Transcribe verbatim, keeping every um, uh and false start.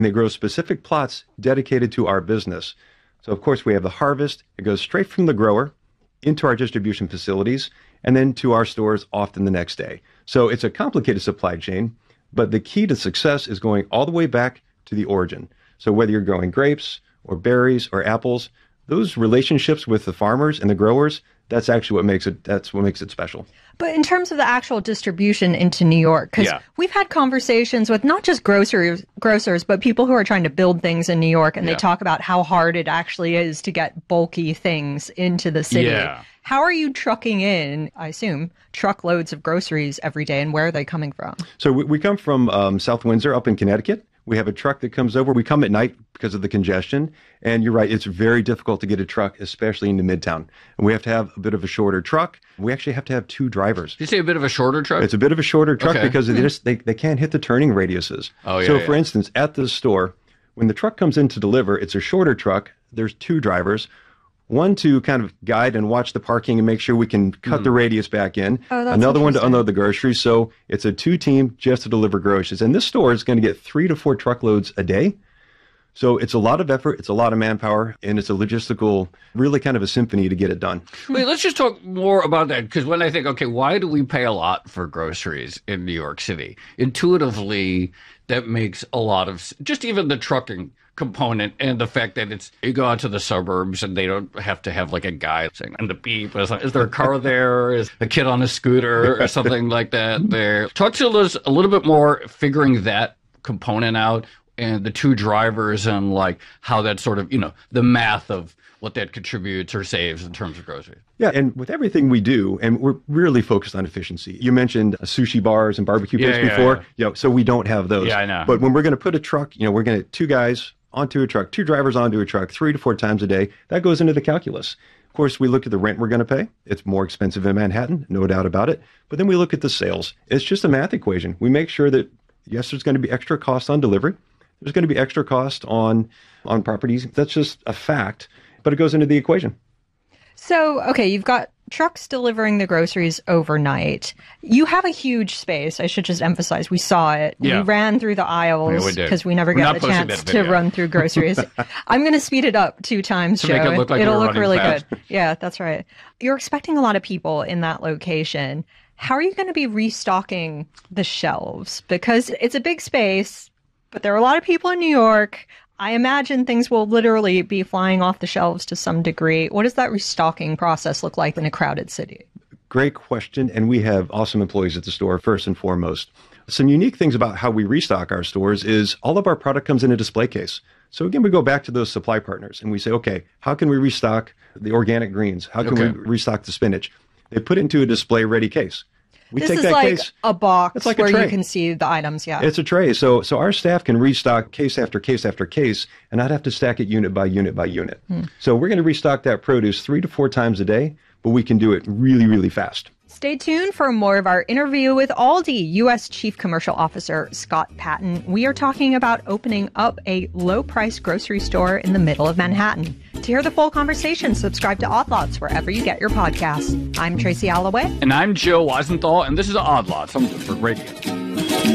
And they grow specific plots dedicated to our business. So, of course, we have the harvest. It goes straight from the grower into our distribution facilities and then to our stores often the next day. So it's a complicated supply chain, but the key to success is going all the way back to the origin. So whether you're growing grapes or berries or apples, those relationships with the farmers and the growers, that's actually what makes it, that's what makes it special. But in terms of the actual distribution into New York, because Yeah. we've had conversations with not just grocers, grocers, but people who are trying to build things in New York, and Yeah. they talk about how hard it actually is to get bulky things into the city. Yeah. How are you trucking in, I assume, truckloads of groceries every day, and where are they coming from? So we, we come from um, South Windsor up in Connecticut. We have a truck that comes over. We come at night because of the congestion. And you're right, it's very difficult to get a truck, especially into Midtown. And we have to have a bit of a shorter truck. We actually have to have two drivers. Did you say a bit of a shorter truck? It's a bit of a shorter truck Okay. because they just they, they can't hit the turning radiuses. Oh, yeah, so, yeah. for instance, at the store, when the truck comes in to deliver, it's a shorter truck. There's two drivers. One to kind of guide and watch the parking and make sure we can cut Mm. the radius back in. Oh, that's Another one to interesting. unload the groceries. So it's a two team just to deliver groceries. And this store is going to get three to four truckloads a day. So it's a lot of effort, it's a lot of manpower, and it's a logistical, really kind of a symphony to get it done. Wait, let's just talk more about that. Because when I think, okay, why do we pay a lot for groceries in New York City? Intuitively, that makes a lot of s- just even the trucking component and the fact that it's you go out to the suburbs and they don't have to have like a guy saying on the beep. Is, is there a car there? Is a kid on a scooter or something like that there? Talk to us a little bit more figuring that component out and the two drivers and like how that sort of, you know, the math of what that contributes or saves in terms of groceries. Yeah, and with everything we do, and we're really focused on efficiency. You mentioned uh, sushi bars and barbecue Yeah, pits yeah, before. yeah. You know, so we don't have those. Yeah, I know. But when we're going to put a truck, you know, we're going to two guys onto a truck, two drivers onto a truck, three to four times a day. That goes into the calculus. Of course, we look at the rent we're going to pay. It's more expensive in Manhattan, no doubt about it. But then we look at the sales. It's just a math equation. We make sure that, yes, there's going to be extra cost on delivery. There's going to be extra cost on on properties. That's just a fact, but it goes into the equation. So, okay, you've got trucks delivering the groceries overnight. You have a huge space. I should just emphasize, we saw it. Yeah. We ran through the Yeah, aisles we did. because we never We're got not the posting chance that to video. run through groceries. I'm going to speed it up two times, To Joe. make it look like It'll we're look running really fast. good. Yeah, that's right. You're expecting a lot of people in that location. How are you going to be restocking the shelves? Because it's a big space, but there are a lot of people in New York. I imagine things will literally be flying off the shelves to some degree. What does that restocking process look like in a crowded city? Great question. And we have awesome employees at the store, first and foremost. Some unique things about how we restock our stores is all of our product comes in a display case. So again, we go back to those supply partners and we say, okay, how can we restock the organic greens? How can Okay. we restock the spinach? They put it into a display ready case. We This take is that like case. a box It's like a where tray. you can see the items. Yeah. It's a tray. So so our staff can restock case after case after case and not have to stack it unit by unit by unit. Hmm. So we're going to restock that produce three to four times a day, but we can do it really, really fast. Stay tuned for more of our interview with Aldi U S Chief Commercial Officer Scott Patton. We are talking about opening up a low-price grocery store in the middle of Manhattan. To hear the full conversation, subscribe to Odd Lots wherever you get your podcasts. I'm Tracy Alloway. And I'm Joe Weisenthal, and this is Odd Lots on Bloomberg Radio.